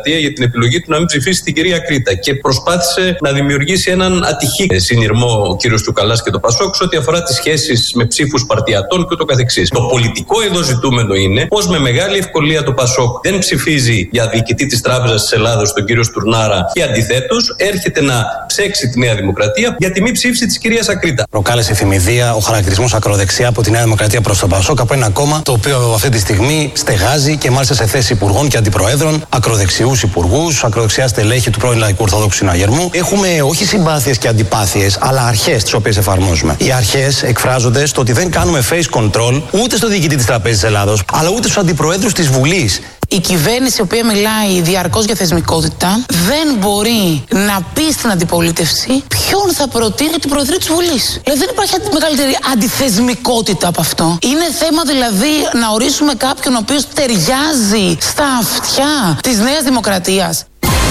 Δημοκρατία για την επιλογή του να μην ψηφίσει την κυρία Κρήτα. Και προσπάθησε να δημιουργήσει έναν ατυχή συνειρμό ο κύριος Τσουκαλάς και το Πασόκ σε ό,τι αφορά τις σχέσεις με ψήφους παρτιατών και ούτω καθεξής. Το πολιτικό εδώ ζητούμενο είναι πως με μεγάλη ευκολία το Πασόκ δεν ψηφίζει για διοικητή της Τράπεζας της Ελλάδος τον κύριο Στουρνάρα και αντιθέτως έρχεται να ψέξει τη Νέα Δημοκρατία για τη μη ψήφιση της κυρίας Ακρίτα. Προκάλεσε θυμηδία ο χαρακτηρισμός ακροδεξιά από τη Νέα Δημοκρατία προς τον Πασόκ, από ένα κόμμα το οποίο αυτή τη στιγμή στεγάζει και μάλιστα σε θέση υπουργών και αντιπροέδρων, ακροδεξιούς υπουργούς, ακροδεξιά στελέχη του πρώην Λαϊκού Ορθοδόξου Συναγερμού. Έχουμε όχι συμπάθειες και αντιπάθειες, αλλά αρχές τις οποίες εφαρμόζουμε. Οι αρχές εκφράζονται στο ότι δεν κάνουμε face control ούτε στο διοικητή της Τραπέζης της Ελλάδος, αλλά ούτε στους αντιπροέδρους της Βουλής. Η κυβέρνηση, η οποία μιλάει διαρκώς για θεσμικότητα, δεν μπορεί να πει στην αντιπολίτευση ποιον θα προτείνει την Προεδρία της Βουλής. Δηλαδή δεν υπάρχει μεγαλύτερη αντιθεσμικότητα από αυτό. Είναι θέμα δηλαδή να ορίσουμε κάποιον ο οποίος ταιριάζει στα αυτιά της Νέας Δημοκρατίας.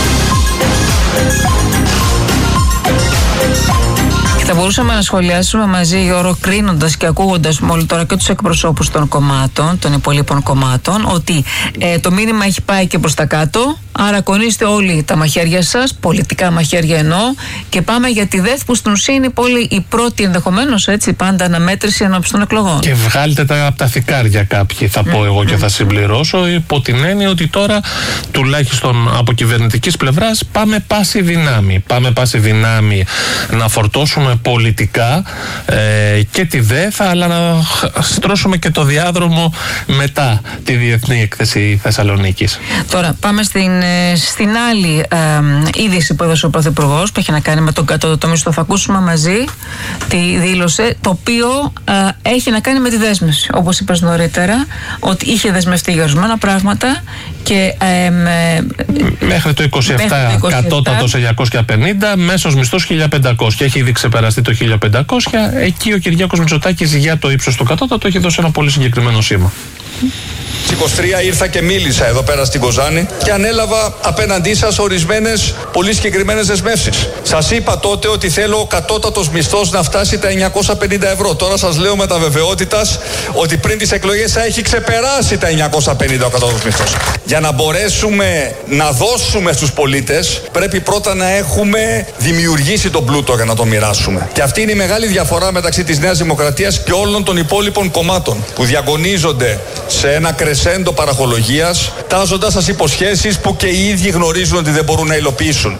Θα μπορούσαμε να σχολιάσουμε μαζί, Γιώργο, κρίνοντας και ακούγοντας μόλις τώρα και τους εκπροσώπους των κομμάτων, των υπολείπων κομμάτων, ότι το μήνυμα έχει πάει και προς τα κάτω. Άρα κονίστε όλοι τα μαχαίρια σας, πολιτικά μαχαίρια εννοώ, και πάμε για τη ΔΕΘ που στην ουσία είναι πολύ η πρώτη ενδεχομένως έτσι πάντα αναμέτρηση ενώπιση των εκλογών. Και βγάλτε τα από τα θικάρια κάποιοι, θα πω εγώ και θα συμπληρώσω, υπό την έννοια ότι τώρα τουλάχιστον από κυβερνητικής πλευράς πάμε πάση δυνάμει. Πάμε πάση δυνάμει να φορτώσουμε πολιτικά και τη ΔΕΘ, αλλά να στρώσουμε και το διάδρομο μετά τη Διεθνή Έκθεση Θεσσαλονίκης. Τώρα πάμε στην άλλη είδηση που έδωσε ο Πρωθυπουργός, που έχει να κάνει με τον κατώτατο μισθό. Θα ακούσουμε μαζί τι δήλωσε, το οποίο έχει να κάνει με τη δέσμευση. Όπως είπες νωρίτερα, ότι είχε δεσμευτεί για ορισμένα πράγματα και μέχρι το 27 κατώτατο 950, μέσος μισθός 1500 και έχει ήδη ξεπεραστεί το 1500. Εκεί ο Κυριάκος Μητσοτάκης για το ύψος του κατώτατο έχει δώσει ένα πολύ συγκεκριμένο σήμα. Στις 23 ήρθα και μίλησα εδώ πέρα στην Κοζάνη και ανέλαβα απέναντί σας ορισμένες πολύ συγκεκριμένες δεσμεύσεις. Σας είπα τότε ότι θέλω ο κατώτατος μισθός να φτάσει τα 950 ευρώ. Τώρα σας λέω με τα βεβαιότητας ότι πριν τις εκλογές θα έχει ξεπεράσει τα 950 ο κατώτατος μισθός. Για να μπορέσουμε να δώσουμε στους πολίτες πρέπει πρώτα να έχουμε δημιουργήσει τον πλούτο για να τον μοιράσουμε. Και αυτή είναι η μεγάλη διαφορά μεταξύ της Νέας Δημοκρατίας και όλων των υπόλοιπων κομμάτων που διαγωνίζονται σε ένα κρεσέντο παραχολογίας, τάζοντας σας υποσχέσεις που και οι ίδιοι γνωρίζουν ότι δεν μπορούν να υλοποιήσουν.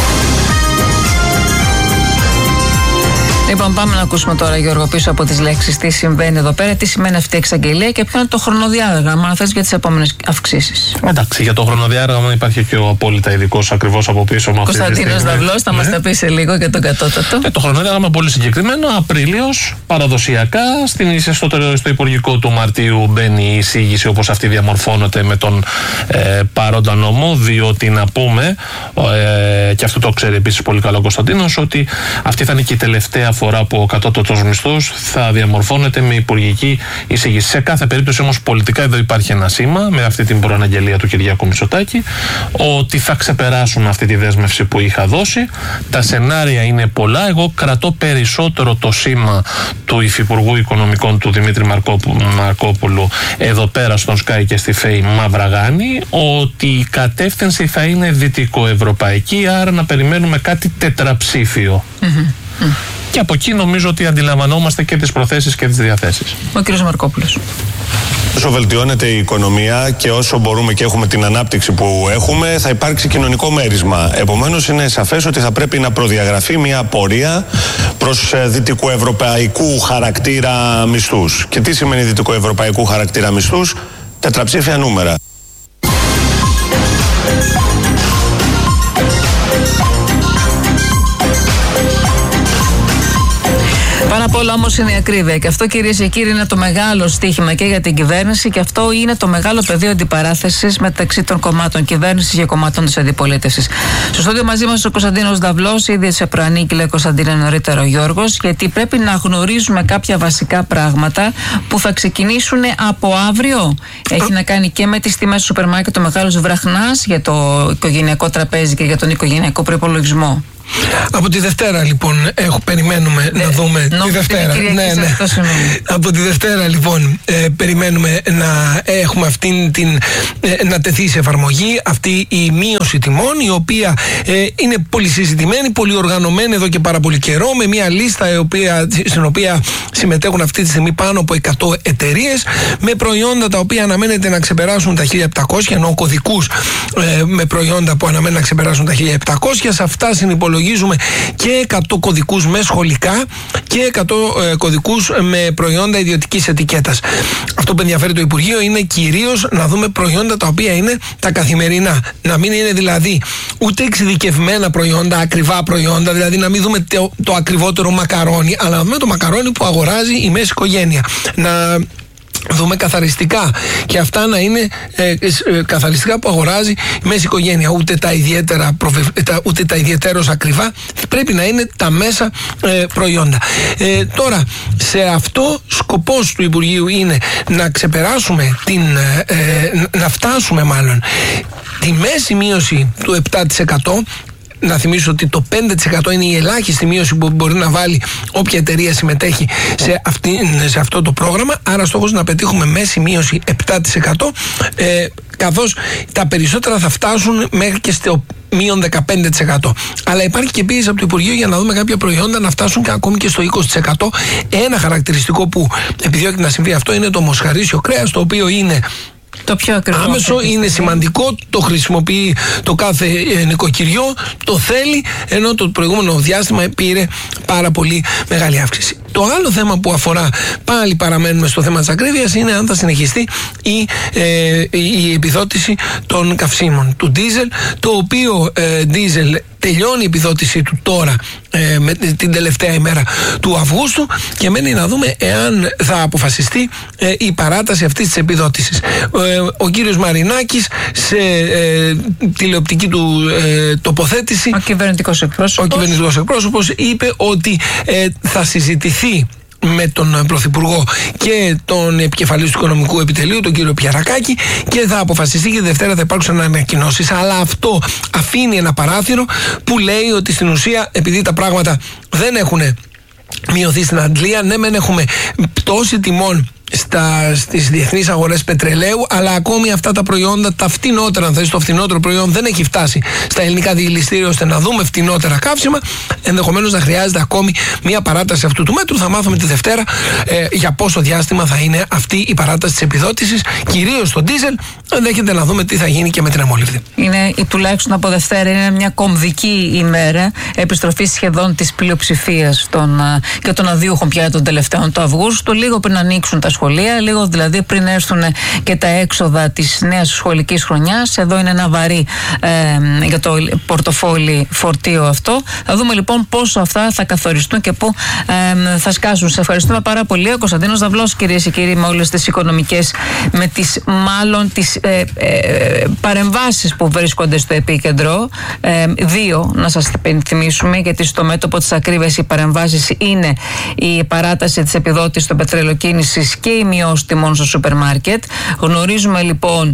Λοιπόν, πάμε να ακούσουμε τώρα, Γιώργο, πίσω από τις λέξεις τι συμβαίνει εδώ πέρα, τι σημαίνει αυτή η εξαγγελία και ποιο είναι το χρονοδιάγραμμα, αν θες, για τις επόμενες αυξήσεις. Εντάξει, για το χρονοδιάγραμμα υπάρχει και ο απόλυτα ειδικός ακριβώς από πίσω. Κωνσταντίνος Δαυλός, θα μας τα πει σε λίγο για τον κατώτατο. Το χρονοδιάγραμμα πολύ συγκεκριμένο. Απρίλιος, παραδοσιακά, στο Υπουργικό του Μαρτίου μπαίνει η εισήγηση όπως αυτή διαμορφώνεται με τον παρόντα νόμο, διότι να πούμε, και αυτό το ξέρει επίσης πολύ καλά ο Κωνσταντίνος, ότι αυτή θα είναι και η τελευταία φορά που ο κατώτατος μισθός θα διαμορφώνεται με υπουργική εισήγηση. Σε κάθε περίπτωση όμως πολιτικά εδώ υπάρχει ένα σήμα με αυτή την προαναγγελία του Κυριάκου Μητσοτάκη ότι θα ξεπεράσουν αυτή τη δέσμευση που είχα δώσει. Τα σενάρια είναι πολλά. Εγώ κρατώ περισσότερο το σήμα του Υφυπουργού Οικονομικών του Δημήτρη Μαρκόπουλου εδώ πέρα στον Sky και στη ΦΕΗ Μαυραγάνη, ότι η κατεύθυνση θα είναι δυτικοευρωπαϊκή, άρα να περιμένουμε κάτι τετραψήφιο. Και από εκεί νομίζω ότι αντιλαμβανόμαστε και τις προθέσεις και τις διαθέσεις. Ο κ. Μαρκόπουλος. Όσο βελτιώνεται η οικονομία και όσο μπορούμε και έχουμε την ανάπτυξη που έχουμε, θα υπάρξει κοινωνικό μέρισμα. Επομένως, είναι σαφές ότι θα πρέπει να προδιαγραφεί μια πορεία προς δυτικοευρωπαϊκού χαρακτήρα μισθούς. Και τι σημαίνει δυτικοευρωπαϊκού χαρακτήρα μισθούς? Τετραψήφια νούμερα. Πάνω απ' όλα όμως είναι η ακρίβεια. Και αυτό, κυρίες και κύριοι, είναι το μεγάλο στοίχημα και για την κυβέρνηση, και αυτό είναι το μεγάλο πεδίο αντιπαράθεσης μεταξύ των κομμάτων κυβέρνησης και κομμάτων της αντιπολίτευσης. Στο στούντιο μαζί μας ο Κωνσταντίνος Δαυλός, ήδη σε προανήκει, λέει Κωνσταντίνε νωρίτερα ο Γιώργος, γιατί πρέπει να γνωρίζουμε κάποια βασικά πράγματα που θα ξεκινήσουν από αύριο. Έχει να κάνει και με τις τιμές του σούπερ μάρκετ, το μεγάλος βραχνάς για το οικογενειακό τραπέζι και για τον οικογενειακό προϋπολογισμό. Από τη Δευτέρα λοιπόν περιμένουμε να δούμε τη Δευτέρα. Από τη Δευτέρα λοιπόν περιμένουμε να έχουμε να τεθεί σε εφαρμογή αυτή η μείωση τιμών, η οποία είναι πολύ συζητημένη, πολύ οργανωμένη εδώ και πάρα πολύ καιρό, με μια λίστα στην οποία συμμετέχουν αυτή τη στιγμή πάνω από 100 εταιρείες, με προϊόντα τα οποία αναμένεται να ξεπεράσουν τα 1.700, ενώ κωδικούς με προϊόντα που αναμένεται να ξεπεράσουν τα 1.700. Σε αυτά συνυπολογίζουμε και 100 κωδικούς με σχολικά και 100 κωδικούς με προϊόντα ιδιωτικής ετικέτας. Αυτό που ενδιαφέρει το Υπουργείο είναι κυρίως να δούμε προϊόντα τα οποία είναι τα καθημερινά. Να μην είναι δηλαδή ούτε εξειδικευμένα προϊόντα, ακριβά προϊόντα, δηλαδή να μην δούμε το ακριβότερο μακαρόνι, αλλά να δούμε το μακαρόνι που αγοράζει η μέση οικογένεια. Να δούμε καθαριστικά και αυτά να είναι καθαριστικά που αγοράζει η μέση οικογένεια, ούτε τα ιδιαιτέρως ακριβά, πρέπει να είναι τα μέσα προϊόντα. Τώρα, σε αυτό σκοπός του Υπουργείου είναι να ξεπεράσουμε να φτάσουμε μάλλον τη μέση μείωση του 7%. Να θυμίσω ότι το 5% είναι η ελάχιστη μείωση που μπορεί να βάλει όποια εταιρεία συμμετέχει σε αυτό το πρόγραμμα. Άρα στόχος να πετύχουμε μέση μείωση 7%, καθώς τα περισσότερα θα φτάσουν μέχρι και στο μείον 15%. Αλλά υπάρχει και πίεση από το Υπουργείο για να δούμε κάποια προϊόντα να φτάσουν και ακόμη και στο 20%. Ένα χαρακτηριστικό που επιδιώκει να συμβεί αυτό είναι το μοσχαρίσιο κρέας, το οποίο είναι το πιο ακριβό άμεσο, είναι σημαντικό, το χρησιμοποιεί το κάθε νοικοκυριό, το θέλει, ενώ το προηγούμενο διάστημα πήρε πάρα πολύ μεγάλη αύξηση. Το άλλο θέμα που αφορά, πάλι παραμένουμε στο θέμα της ακρίβειας, είναι αν θα συνεχιστεί η επιδότηση των καυσίμων, του ντίζελ, το οποίο ντίζελ τελειώνει η επιδότησή του τώρα με την τελευταία ημέρα του Αυγούστου και μένει να δούμε εάν θα αποφασιστεί η παράταση αυτής της επιδότησης. Ο κύριος Μαρινάκης σε τηλεοπτική του τοποθέτηση, ο κυβερνητικός εκπρόσωπος είπε ότι θα συζητηθεί με τον Πρωθυπουργό και τον επικεφαλής του Οικονομικού Επιτελείου, τον κύριο Πιαρακάκη, και θα αποφασιστεί και Δευτέρα θα υπάρξουν ανακοινώσεις. Αλλά αυτό αφήνει ένα παράθυρο που λέει ότι στην ουσία, επειδή τα πράγματα δεν έχουν μειωθεί στην Αντλία, ναι μεν έχουμε πτώση τιμών στις διεθνείς αγορές πετρελαίου, αλλά ακόμη αυτά τα προϊόντα, τα φτηνότερα, αν θες, το φτηνότερο προϊόν δεν έχει φτάσει στα ελληνικά διελιστήρια ώστε να δούμε φτηνότερα καύσιμα. Ενδεχομένως να χρειάζεται ακόμη μια παράταση αυτού του μέτρου. Θα μάθουμε τη Δευτέρα για πόσο διάστημα θα είναι αυτή η παράταση της επιδότησης, κυρίως στο ντίζελ. Ενδέχεται να δούμε τι θα γίνει και με την αμόλυβδη. Είναι τουλάχιστον από Δευτέρα, είναι μια κομβική ημέρα, επιστροφή σχεδόν της πλειοψηφίας και των αδειούχων πια των τελευταίων του Αυγούστου, λίγο πριν ανοίξουν τα σχολεία, λίγο δηλαδή πριν έρθουν και τα έξοδα της νέας σχολικής χρονιάς. Εδώ είναι ένα βαρύ για το πορτοφόλι φορτίο αυτό. Θα δούμε λοιπόν πόσο αυτά θα καθοριστούν και πού θα σκάσουν. Σε ευχαριστούμε πάρα πολύ. Ο Κωνσταντίνος Δαυλός, κυρίες και κύριοι, με όλες τις οικονομικές, με τις μάλλον τις παρεμβάσεις που βρίσκονται στο επίκεντρο. Δύο να σας θυμίσουμε, γιατί στο μέτωπο της ακρίβειας οι παρεμβάσεις είναι η παράταση της επιδότησης των πετρελοκίνησης και η μειώση τιμών στο σούπερ μάρκετ. Γνωρίζουμε λοιπόν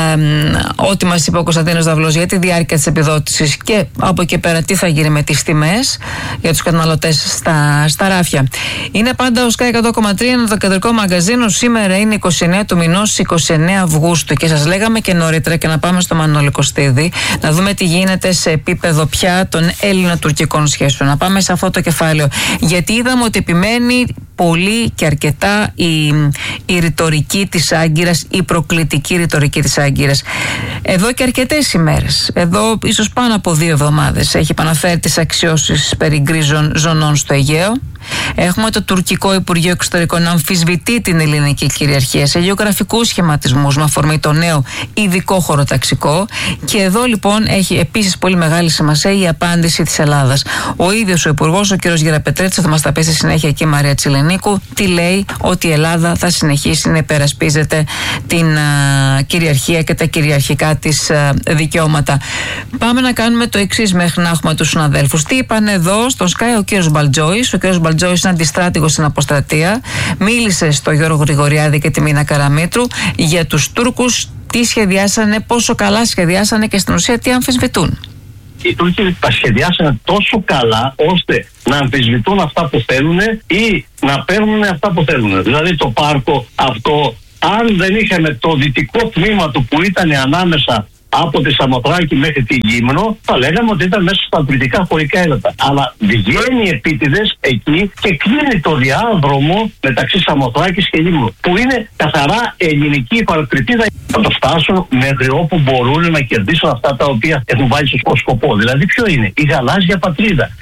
ό,τι μας είπε ο Κωνσταντίνος Δαυλός για τη διάρκεια της επιδότησης και από εκεί πέρα τι θα γίνει με τις τιμές για τους καταναλωτές στα ράφια. Είναι πάντα ο Sky 100,3, είναι το κεντρικό μαγκαζίνο. Σήμερα είναι 29 του μηνός, 29 Αυγούστου, και σας λέγαμε και νωρίτερα, και να πάμε στο Μανώλη Κωστίδη, να δούμε τι γίνεται σε επίπεδο πια των Έλληνα-τουρκικών σχέσεων. Να πάμε σε αυτό το κεφάλαιο, γιατί είδαμε ότι επιμένει πολύ και αρκετά η ρητορική της Άγκυρας, η προκλητική ρητορική της Άγκυρας. Εδώ και αρκετές ημέρες, εδώ ίσως πάνω από 2 εβδομάδες, έχει επαναφέρει τις αξιώσεις περί γκρίζων ζωνών στο Αιγαίο. Έχουμε το τουρκικό Υπουργείο Εξωτερικών να αμφισβητεί την ελληνική κυριαρχία σε γεωγραφικούς σχηματισμούς με αφορμή το νέο ειδικό χωροταξικό. Και εδώ λοιπόν έχει επίσης πολύ μεγάλη σημασία η απάντηση της Ελλάδας. Ο ίδιος ο Υπουργός, ο κ. Γεραπετρέτσος, θα μας τα πει στη συνέχεια και η Μαρία Τσιλενίκου, τι λέει, ότι η Ελλάδα θα συνεχίσει να υπερασπίζεται την κυριαρχία και τα κυριαρχικά της δικαιώματα. Πάμε να κάνουμε το εξής μέχρι να έχουμε τους συναδέλφους. Τι είπαν εδώ στο Sky ο κ. Μπαλτζόης. Ο κ. Μπαλτζόης είναι αντιστράτηγος στην αποστρατεία. Μίλησε στο Γιώργο Γρηγοριάδη και τη Μίνα Καραμήτρου για τους Τούρκους, τι σχεδιάσανε, πόσο καλά σχεδιάσανε και στην ουσία τι αμφισβητούν. Οι Τούρκοι τα σχεδιάσανε τόσο καλά ώστε να αμφισβητούν αυτά που θέλουν ή να παίρνουν αυτά που θέλουν. Δηλαδή το πάρκο αυτό, αν δεν είχαμε το δυτικό τμήμα του που ήταν ανάμεσα από τη Σαμοθράκη μέχρι τη Γύμνο, θα λέγαμε ότι ήταν μέσα στα δυτικά χωρικά έδατα. Αλλά βγαίνει επίτηδες εκεί και κλείνει το διάδρομο μεταξύ Σαμοθράκης και Γύμνου, που είναι καθαρά ελληνική παρακριτίδα. Θα το φτάσουν μέχρι όπου μπορούν να κερδίσουν αυτά τα οποία έχουν βάλει στο σκοπό. Δηλαδή, ποιο είναι? Η γαλάζια πατρίδα.